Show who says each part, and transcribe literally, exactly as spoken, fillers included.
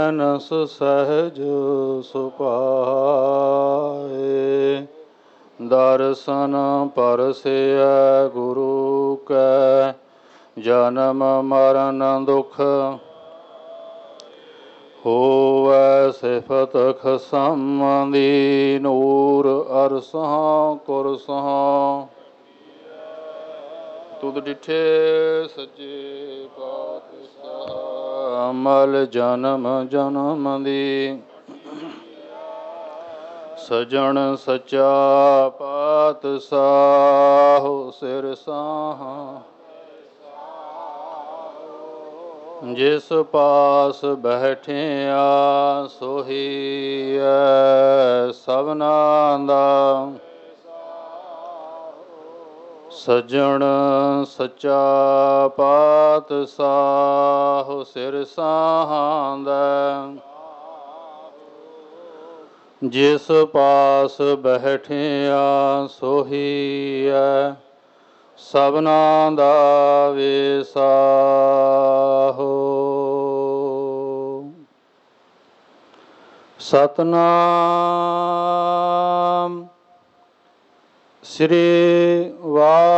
Speaker 1: Ann's ਸਹਿਜ ਸੁਭਾਏ। ਦਰਸ਼ਨ ਪਰਸਿਐ ਗੁਰੂ ਕੈ ਜਨਮ ਮਰਨ ਦੁਖ। ਹੋਵੈ ਸਿਫਤ ਖਸਮ ਦੀ ਨੂਰ ਅਰਸਹਾਂ ਕੁਰਸਹਾਂ। ਤੁਧ ਡਿਠੇ ਸੱਚੇ ਪਾਤਸ਼ਾਹ ਮਲ ਜਨਮ ਜਨਮ ਦੀ। ਸਜਣ ਸੱਚਾ ਪਾਤਸ਼ਾਹ ਸਿਰ ਸਾਹਾਂ। ਜਿਸ ਪਾਸ ਬੈਠਿਆ ਸੋਹੀਐ ਸਭਨਾਂ ਦਾ। ਸੱਜਣ ਸੱਚਾ ਪਾਤਸ਼ਾਹ ਸਿਰ ਸਾਹਾਂਦਾ। ਜਿਸ ਪਾਸ ਬੈਠਿਆ ਸੋਹੀਐ ਸਭਨਾਂ ਦਾ ਵੇਸਾਹੋ। ਸਤਿਨਾਮ ਸ੍ਰੀ ਵਾਹਿਗੁਰੂ